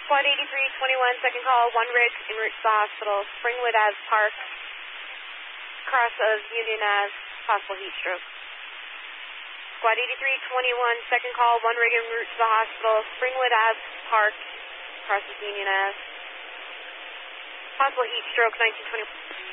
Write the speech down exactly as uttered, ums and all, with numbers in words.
Squad eighty-three twenty-one, second call, one rig en route to the hospital, Springwood Ave Park, cross of Union Ave, possible heat stroke. Squad eighty-three twenty-one, second call, one rig en route to the hospital, Springwood Ave Park, cross of Union Ave, possible heat stroke, nineteen twenty.